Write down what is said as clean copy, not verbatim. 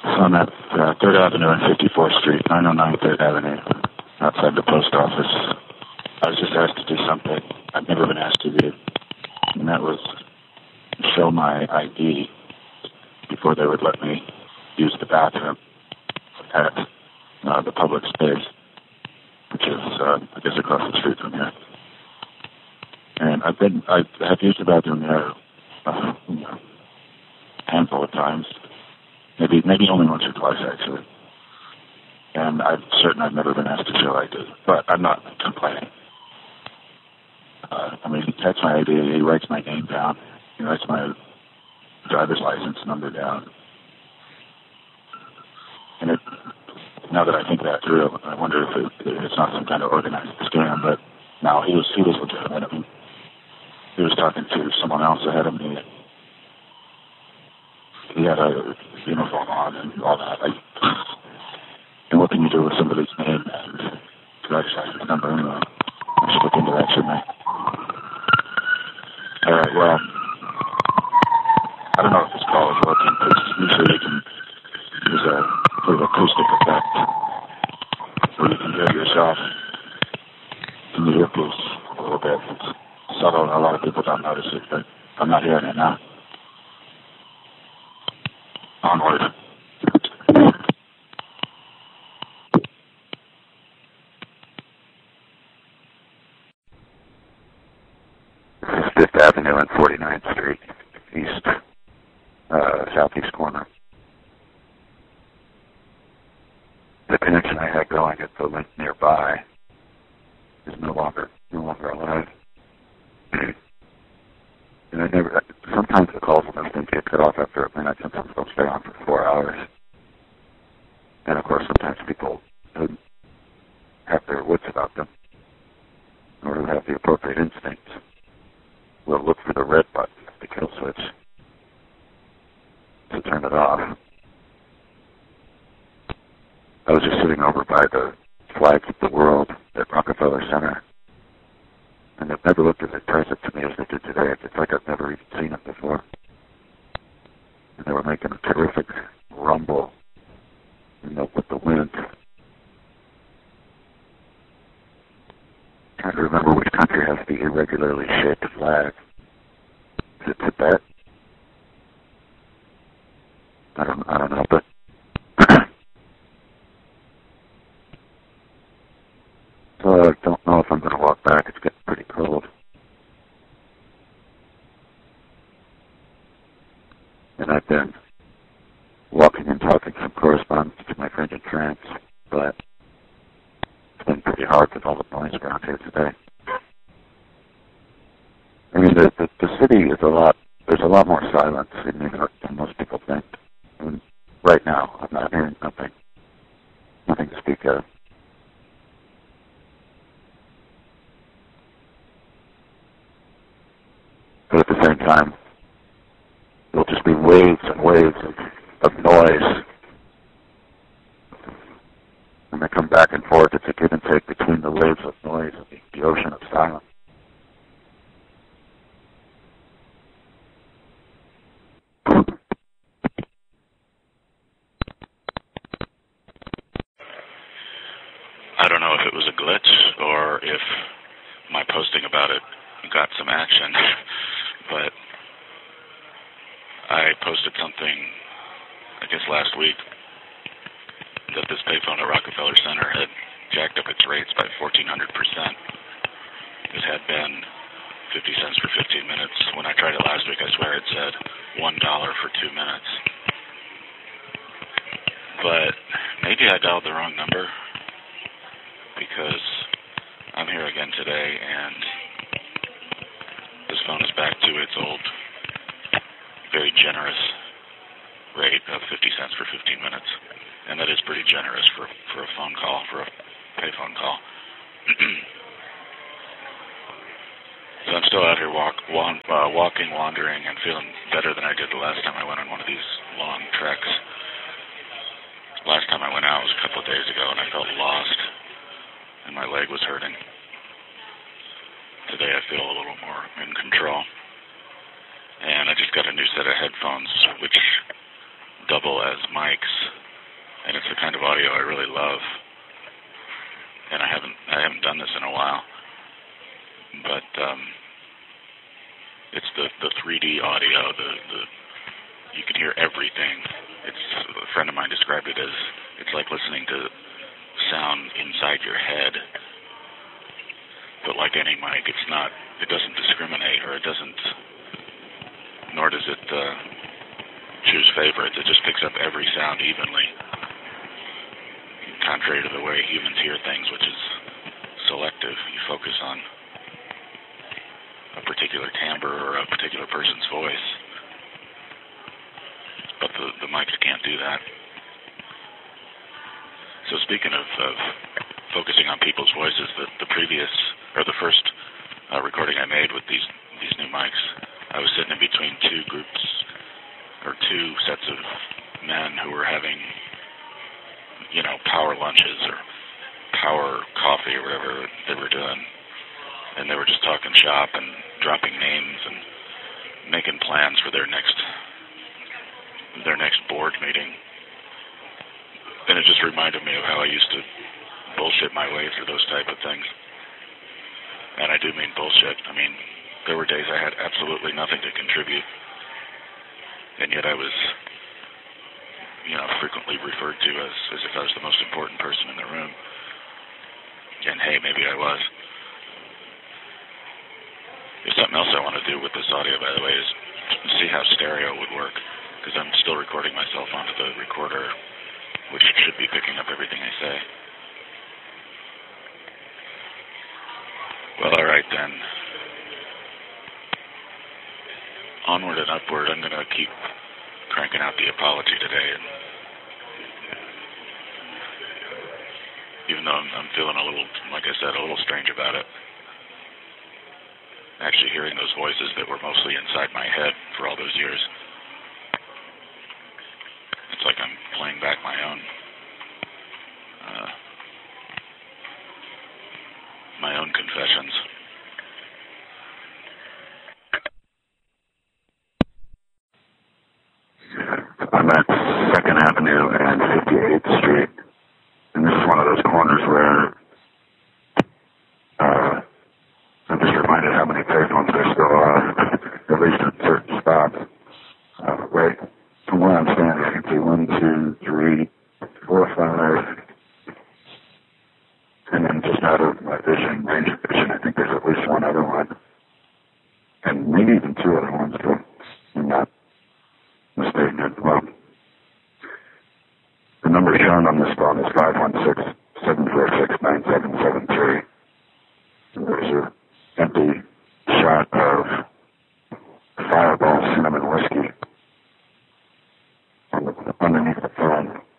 So I'm at 3rd Avenue and 54th Street, 909 3rd Avenue, outside the post office. I was just asked to do something I've never been asked to do, and that was show my ID before they would let me use the bathroom at the public space, which is, I guess, across the street from here. And I have used the bathroom there a handful of times, maybe only once or twice, actually. And I'm certain I've never been asked to show ID, but I'm not complaining. He checks my ID, he writes my name down, he writes my driver's license number down. And now that I think that through, I wonder if it's not some kind of organized scam, but no, he was legitimate. He was talking to someone else ahead of me. He had a uniform on and all that. And what can you do with somebody's name and driver's license number anyway? I should look into that, shouldn't I? All right, well, I don't know if this call is working, because usually you can use a sort of acoustic effect where you can hear yourself in the earpiece a little bit. It's subtle, and a lot of people don't notice it, but I'm not hearing it now. Onward. This is 5th Avenue and 49th Street, east, southeast corner. The connection I had going at the link nearby is no longer alive. And sometimes the calls on this thing get cut off after a minute, sometimes they'll stay on for 4 hours. And of course, sometimes people who have their wits about them, or who have the appropriate instincts, will look for the red button, the kill switch, to turn it off. I was just sitting over by the flags of the world at Rockefeller Center, and they've never looked as impressive to me as they did today. It's like I've never even seen it before. And they were making a terrific rumble, with the wind. Trying to remember which country has the irregularly shaped flag. Is it Tibet? I don't know, but so I don't know if I'm going to walk back. It's getting pretty cold. And I've been walking and talking some correspondence to my friend in France, but it's been pretty hard with all the noise around here today. The city is there's a lot more silence in New York than most people think. Right now, I'm not hearing nothing to speak of. But at the same time, there'll just be waves and waves of noise. And they come back and forth. It's a give and take between the waves of noise and the ocean of silence. I don't know if it was a glitch or if my posting about it got some action, but I posted something, I guess last week, that this payphone at Rockefeller Center had jacked up its rates by 1,400%. It had been 50 cents for 15 minutes. When I tried it last week, I swear it said $1 for 2 minutes. But maybe I dialed the wrong number, because I'm here again today, and this phone is back to its old, very generous rate of 50 cents for 15 minutes. And that is pretty generous for a phone call, for a payphone call. So I'm still out here walking, wandering, and feeling better than I did the last time I went on one of these long treks. Last time I went out was a couple of days ago, and I felt lost, and my leg was hurting. Today I feel a little more in control. And I just got a new set of headphones, which double as mics. audio I really love, and I haven't done this in a while, but it's the 3D audio. You can hear everything. A friend of mine described it as it's like listening to sound inside your head. But like any mic, it doesn't discriminate, or nor does it choose favorites. It just picks up every sound evenly, contrary to the way humans hear things, which is selective. You focus on a particular timbre or a particular person's voice. But the mics can't do that. So speaking of focusing on people's voices, the first recording I made with these new mics, I was sitting in between two groups, or two sets of men who were having, power lunches or power coffee or whatever they were doing. And they were just talking shop and dropping names and making plans for their next board meeting. And it just reminded me of how I used to bullshit my way through those type of things. And I do mean bullshit. I mean, there were days I had absolutely nothing to contribute. And yet I was, frequently referred to as if I was the most important person in the room. And hey, maybe I was. There's something else I want to do with this audio, by the way, is see how stereo would work. Because I'm still recording myself onto the recorder, which should be picking up everything I say. Well, all right then. Onward and upward. I'm going to keep cranking out the apology today. And even though I'm feeling a little, like I said, a little strange about it. Actually hearing those voices that were mostly inside my head for all those years. It's like I'm playing back my own confessions. I'm at 2nd Avenue and 58th Street, and this is one of those corners where I'm just reminded how many payphones there still are, at least in certain spots. Right from where I'm standing, I can see 1, 2, 3, 4, 5, and then just out of my range of vision, I think there's at least one other one, and maybe even two other ones, but I'm not mistaken. Well, the number shown on this phone is 516-746-9773. There's an empty shot of Fireball cinnamon whiskey underneath the phone.